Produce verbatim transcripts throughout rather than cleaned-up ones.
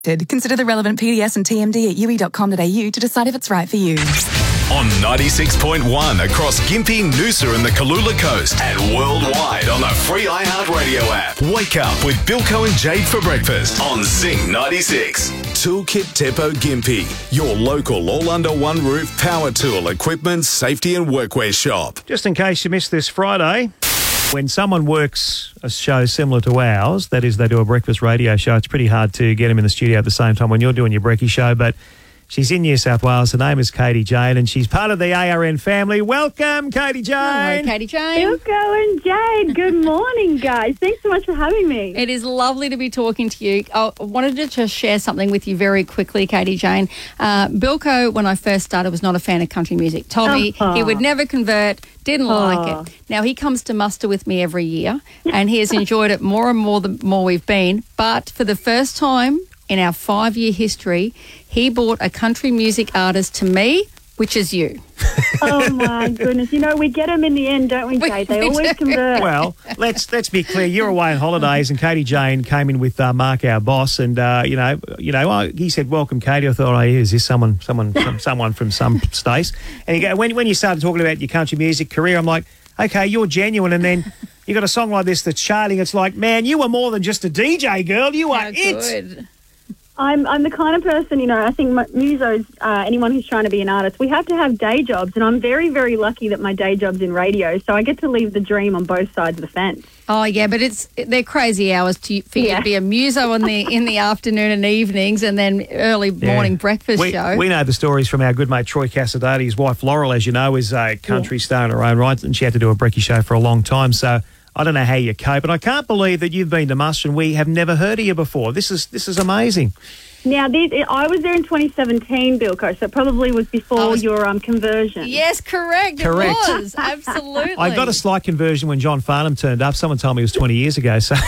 Consider the relevant P D S and T M D at u e dot com dot a u to decide if it's right for you. On ninety-six point one across Gympie, Noosa and the Kalula Coast and worldwide on the free iHeartRadio app. Wake up with Bilko and Jade for breakfast on Zing ninety-six. Toolkit Depot Gympie, your local all-under-one-roof power tool, equipment, safety and workwear shop. Just in case you missed this Friday, when someone works a show similar to ours, that is, they do a breakfast radio show, it's pretty hard to get them in the studio at the same time when you're doing your brekkie show, but she's in New South Wales. Her name is Katie Jane, and she's part of the A R N family. Welcome, Katie Jane. Hello, Katie Jane. Bilko and Jade, good morning, guys. Thanks so much for having me. It is lovely to be talking to you. I wanted to just share something with you very quickly, Katie Jane. Uh, Bilko, when I first started, was not a fan of country music. Told me Oh. he would never convert, didn't Oh. like it. Now, he comes to muster with me every year, and he has enjoyed it more and more the more we've been. But for the first time in our five-year history, he bought a country music artist to me, which is you. Oh, my goodness. You know, we get them in the end, don't we, We- Jade? They we always do. convert. Well, let's let's be clear. You're away on holidays, and Katie Jane came in with uh, Mark, our boss, and uh, you know, you know, I, he said, "Welcome, Katie." I thought, "Oh, is this someone, someone, some, someone from some state?" And you go, when when you started talking about your country music career, I'm like, "Okay, you're genuine." And then you got a song like this that's charting. It's like, man, you were more than just a D J, girl. You are How it. good. I'm I'm the kind of person, you know, I think mu- musos, uh, anyone who's trying to be an artist, we have to have day jobs, and I'm very, very lucky that my day job's in radio, so I get to live the dream on both sides of the fence. Oh yeah, but it's they're crazy hours to for you Yeah. to be a muso in the in the afternoon and evenings, and then early Yeah. morning breakfast we, show. We know the stories from our good mate Troy Casadati. His wife Laurel, as you know, is a country star in her own right, and she had to do a brekkie show for a long time. So I don't know how you cope, and I can't believe that you've been to Muster and we have never heard of you before. This is this is amazing. Now, these, I was there in twenty seventeen, Bilko, so it probably was before I was- your um, conversion. Yes, correct. Correct. It was absolutely. I got a slight conversion when John Farnham turned up. Someone told me it was twenty years ago. So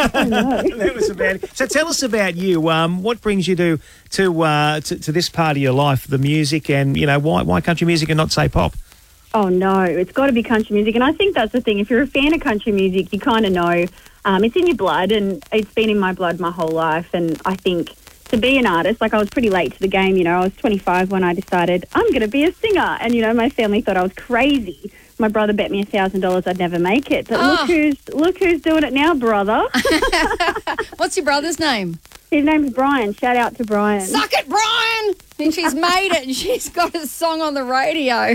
that was about it. So tell us about you. Um, what brings you to to, uh, to to this part of your life, the music, and you know why why country music and not say pop? Oh, no, it's got to be country music. And I think that's the thing. If you're a fan of country music, you kind of know um, it's in your blood, and it's been in my blood my whole life. And I think to be an artist, like I was pretty late to the game, you know, I was twenty-five when I decided I'm going to be a singer. And, you know, my family thought I was crazy. My brother bet me one thousand dollars I'd never make it. But Oh. look who's look who's doing it now, brother. What's your brother's name? His name's Brian. Shout out to Brian. Suck it, Brian! And she's made it, and she's got a song on the radio.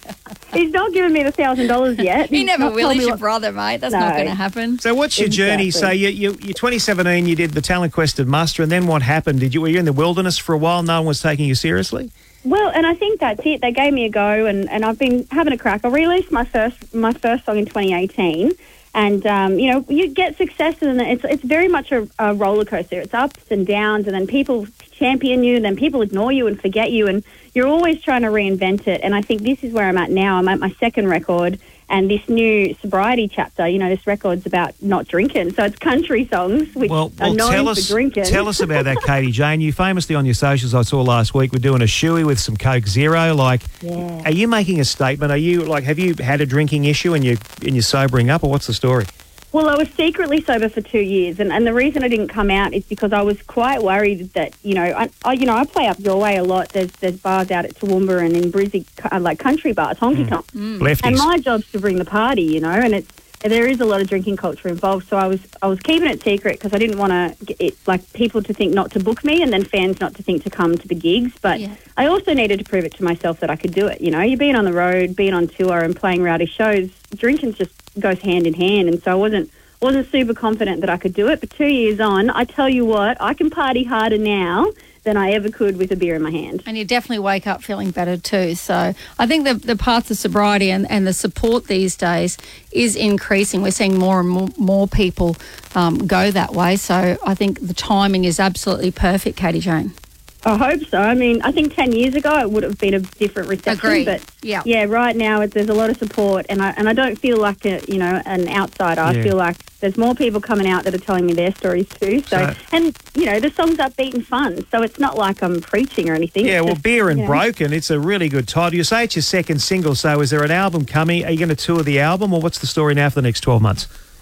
He's not giving me the one thousand dollars yet. He He's never not will. told He's me your what- brother, mate. That's No. not going to happen. So what's your journey? Exactly. So you, you, you twenty seventeen, you did the Talent Quest at Muster, and then what happened? Did you were you in the wilderness for a while? No one was taking you seriously? Well, and I think that's it. They gave me a go, and, and I've been having a crack. I released my first my first song in twenty eighteen, and um, you know, you get success, and it's it's very much a, a roller coaster. It's ups and downs, and then people champion you, and then people ignore you and forget you, and you're always trying to reinvent it. And I think this is where I'm at now. I'm at my second record, and this new sobriety chapter. You know, this record's about not drinking, so it's country songs, which Well, are well known tell for us drinking. tell us about that, Katie Jane. You famously on your socials I saw last week were doing a shoey with some Coke Zero. Like, Yeah. are you making a statement? Are you like have you had a drinking issue and you and you're sobering up, or what's the story? Well, I was secretly sober for two years, and, and the reason I didn't come out is because I was quite worried that, you know, I, I you know I play up your way a lot. There's there's bars out at Toowoomba and in Brizzy, uh, like country bars, honky tonk. Lefties. And my job's to bring the party, you know, and it's there is a lot of drinking culture involved. So I was I was keeping it secret because I didn't want to it like people to think not to book me, and then fans not to think to come to the gigs. But Yeah. I also needed to prove it to myself that I could do it. You know, you're being on the road, being on tour, and playing rowdy shows. Drinking just goes hand in hand, and so I wasn't. wasn't super confident that I could do it, but two years on, I tell you what, I can party harder now than I ever could with a beer in my hand. And you definitely wake up feeling better too. So I think the, the parts of sobriety and, and the support these days is increasing. We're seeing more and more, more people um, go that way. So I think the timing is absolutely perfect, Katie Jane. I hope so. I mean, I think ten years ago it would have been a different reception. Agree. But Yeah. yeah, right now it, there's a lot of support, and I and I don't feel like a you know an outsider. I Yeah. feel like there's more people coming out that are telling me their stories too. So, So- and you know the song's upbeat and fun, so it's not like I'm preaching or anything. Yeah, It's well, just, Beer and you know. Broken, it's a really good title. You say it's your second single, so is there an album coming? Are you going to tour the album, or what's the story now for the next twelve months?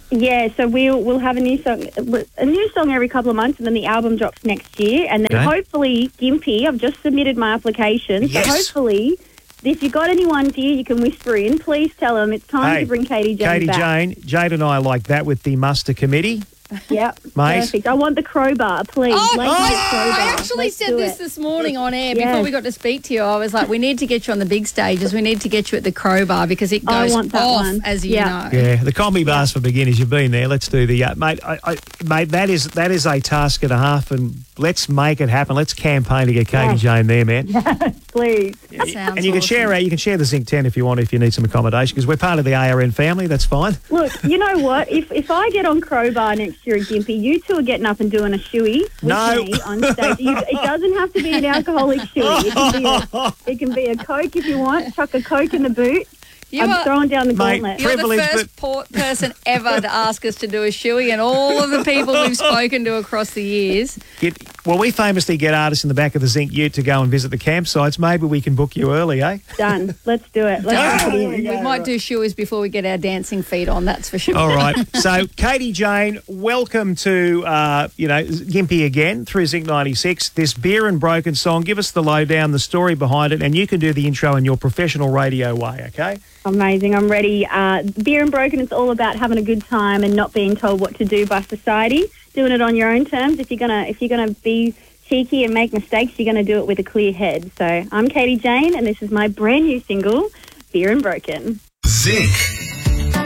Yeah, so we'll we'll have a new song, a new song every couple of months, and then the album drops next year, and then Okay. hopefully, Gympie, I've just submitted my application, Yes. so hopefully, if you've got anyone dear you can whisper in, please tell them it's time Hey, to bring Katie Jane Katie back. Jane, Jade and I like that with the muster committee. Yep, Mate. perfect. I want the crowbar, please. Oh, Late night I, crowbar. I actually Let's said do this it. this morning on air Yes. before we got to speak to you. I was like, we need to get you on the big stages. We need to get you at the crowbar because it I goes want that off, one. as you Yeah. know. Yeah, the combi bars for beginners. You've been there. Let's do the uh, mate. I, I, mate, that is that is a task and a half, and let's make it happen. Let's campaign to get Katie Yes. Jane there, man. Please. That sounds And you can awesome. share uh, you can share the Zinc ten if you want, if you need some accommodation, because we're part of the A R N family. That's fine. Look, you know what? If if I get on crowbar next year at Gympie, you two are getting up and doing a shoey with No. me on stage. You, it doesn't have to be an alcoholic shoey. It can, be a, it can be a Coke if you want. Chuck a Coke in the boot. You I'm are- throwing down the Mate, gauntlet. You're the Privilege, first por- person ever to ask us to do a shoey, and all of the people we've spoken to across the years. Get, well, we famously get artists in the back of the Zinc Ute to go and visit the campsites. Maybe we can book you early, eh? Done. Let's do it. Let's Done. put it in. We might do shoeys before we get our dancing feet on, that's for sure. All right. So, Katie Jane, welcome to, uh, you know, Gympie again through Zinc ninety-six. This Beer and Broken song, give us the lowdown, the story behind it, and you can do the intro in your professional radio way, okay? Amazing. I'm ready. Uh, Beer and Broken, it's all about having a good time and not being told what to do by society. Doing it on your own terms. If you're gonna, if you're gonna be cheeky and make mistakes, you're gonna do it with a clear head. So I'm Katie Jane, and this is my brand new single, Beer and Broken. Zinc.